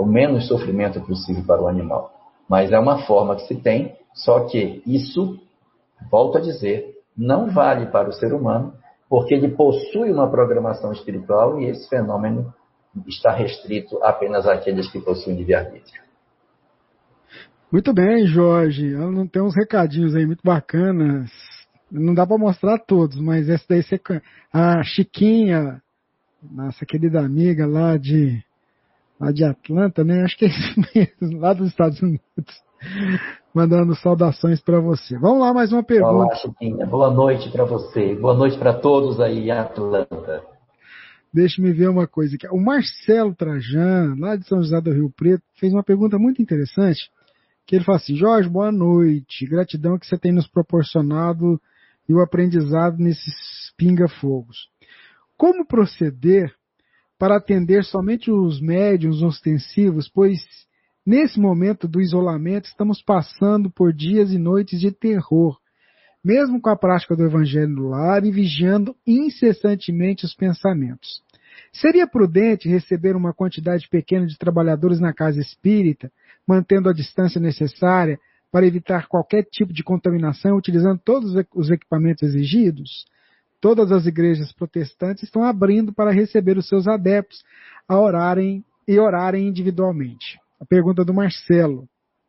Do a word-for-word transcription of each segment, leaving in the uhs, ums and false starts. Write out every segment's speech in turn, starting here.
o menos sofrimento possível para o animal. Mas é uma forma que se tem, só que isso, volto a dizer, não vale para o ser humano, porque ele possui uma programação espiritual e esse fenômeno está restrito apenas àqueles que possuem livre-arbítrio. Muito bem, Jorge. Ela tem uns recadinhos aí muito bacanas. Não dá para mostrar todos, mas essa daí, você... a Chiquinha, nossa querida amiga lá de, lá de Atlanta, né? Acho que é isso mesmo, lá dos Estados Unidos. Mandando saudações para você. Vamos lá, mais uma pergunta. Olá, Chiquinha. Boa noite para você. Boa noite para todos aí em Atlanta. Deixa-me ver uma coisa aqui. O Marcelo Trajan, lá de São José do Rio Preto, fez uma pergunta muito interessante, que ele fala assim: Jorge, boa noite. Gratidão que você tem nos proporcionado e o aprendizado nesses pinga-fogos. Como proceder para atender somente os médiuns ostensivos, pois nesse momento do isolamento estamos passando por dias e noites de terror, mesmo com a prática do Evangelho no lar e vigiando incessantemente os pensamentos. Seria prudente receber uma quantidade pequena de trabalhadores na casa espírita, mantendo a distância necessária para evitar qualquer tipo de contaminação, utilizando todos os equipamentos exigidos? Todas as igrejas protestantes estão abrindo para receber os seus adeptos a orarem e orarem individualmente. A pergunta do Marcelo.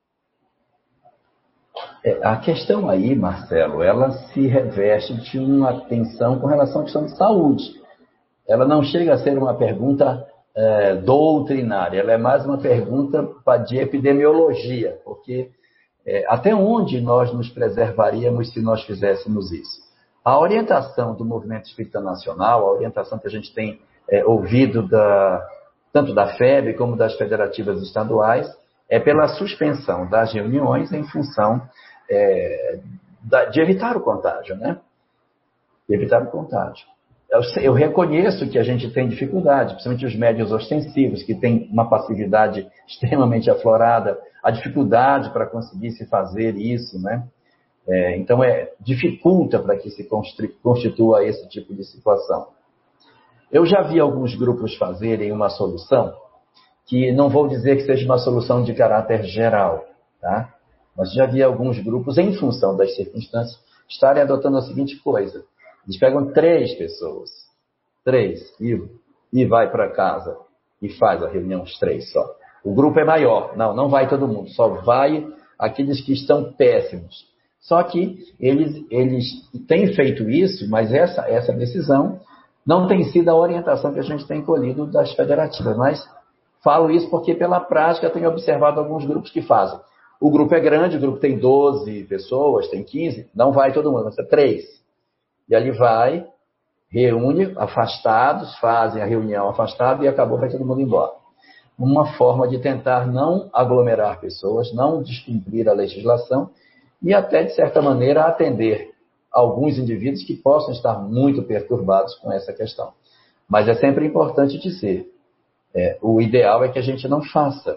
É, a questão aí, Marcelo, ela se reveste de uma atenção com relação à questão de saúde. Ela não chega a ser uma pergunta é, doutrinária, ela é mais uma pergunta de epidemiologia, porque é, até onde nós nos preservaríamos se nós fizéssemos isso? A orientação do Movimento Espírita Nacional, a orientação que a gente tem é, ouvido da, tanto da F E B como das federativas estaduais, é pela suspensão das reuniões em função é, da, de evitar o contágio, né? De evitar o contágio. Eu, eu reconheço que a gente tem dificuldade, principalmente os médiuns ostensivos, que têm uma passividade extremamente aflorada, a dificuldade para conseguir se fazer isso, né? É, então, é, dificulta para que se constitua esse tipo de situação. Eu já vi alguns grupos fazerem uma solução, que não vou dizer que seja uma solução de caráter geral, tá? Mas já vi alguns grupos, em função das circunstâncias, estarem adotando a seguinte coisa. Eles pegam três pessoas, três, e, e vai para casa e faz a reunião, os três só. O grupo é maior. Não, não vai todo mundo, só vai aqueles que estão péssimos. Só que eles, eles têm feito isso, mas essa, essa decisão não tem sido a orientação que a gente tem colhido das federativas. Mas falo isso porque, pela prática, tenho observado alguns grupos que fazem. O grupo é grande, o grupo tem doze pessoas, tem quinze, não vai todo mundo, mas é três. E ali vai, reúne, afastados, fazem a reunião afastada e acabou, vai todo mundo embora. Uma forma de tentar não aglomerar pessoas, não descumprir a legislação, e até, de certa maneira, atender alguns indivíduos que possam estar muito perturbados com essa questão. Mas é sempre importante dizer, é, o ideal é que a gente não faça,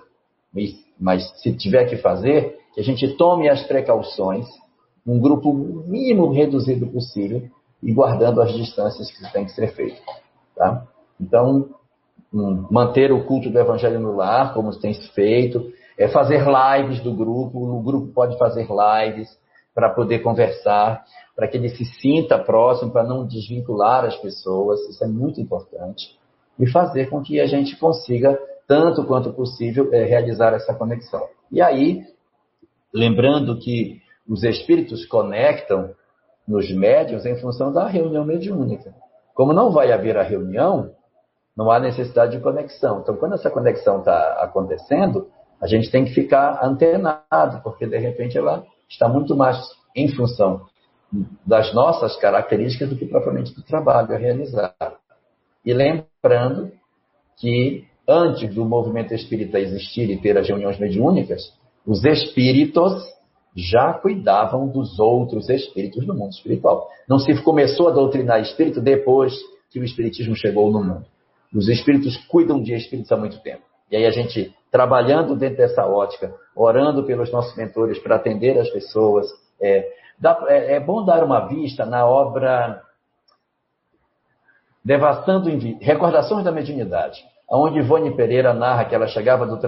mas se tiver que fazer, que a gente tome as precauções, um grupo mínimo reduzido possível, e guardando as distâncias que tem que ser feito. Tá? Então, um, manter o culto do Evangelho no lar, como tem se feito, é fazer lives do grupo, o grupo pode fazer lives para poder conversar, para que ele se sinta próximo, para não desvincular as pessoas, isso é muito importante, e fazer com que a gente consiga, tanto quanto possível, é, realizar essa conexão. E aí, lembrando que os espíritos conectam nos médiuns em função da reunião mediúnica. Como não vai haver a reunião, não há necessidade de conexão. Então, quando essa conexão está acontecendo, a gente tem que ficar antenado, porque, de repente, ela está muito mais em função das nossas características do que propriamente do trabalho a realizar. E lembrando que, antes do movimento espírita existir e ter as reuniões mediúnicas, os espíritos já cuidavam dos outros espíritos do mundo espiritual. Não se começou a doutrinar espírito depois que o espiritismo chegou no mundo. Os espíritos cuidam de espíritos há muito tempo. E aí a gente, trabalhando dentro dessa ótica, orando pelos nossos mentores para atender as pessoas, é, dá, é, é bom dar uma vista na obra Devastando Recordações da Mediunidade, onde Ivone Pereira narra que ela chegava do